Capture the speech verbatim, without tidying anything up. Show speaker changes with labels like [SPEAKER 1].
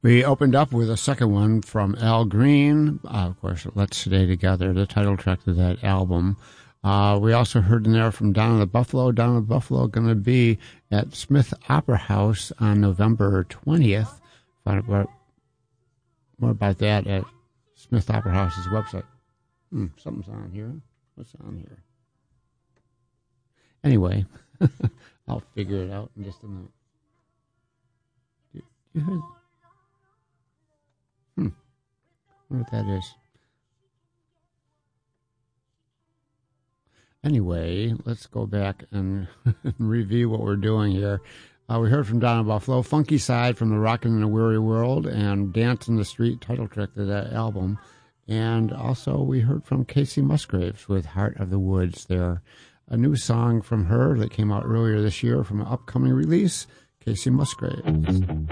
[SPEAKER 1] We opened up with a second one from Al Green, uh, of course, Let's Stay Together, the title track to that album. Uh, we also heard in there from Down in the Buffalo. Down in the Buffalo going to be at Smith Opera House on November twentieth. Find out more, more about that at Smith Opera House's website. Hmm, something's on here. What's on here? Anyway, I'll figure it out in just a minute. You, you heard? Hmm. I wonder what that is. Anyway, let's go back and review what we're doing here. Uh, we heard from Donna Buffalo, Funky Side from the Rockin' in a Weary World, and Dance in the Street, title track to that album. And also we heard from Casey Musgraves with Heart of the Woods there. A new song from her that came out earlier this year from an upcoming release, Casey Musgraves.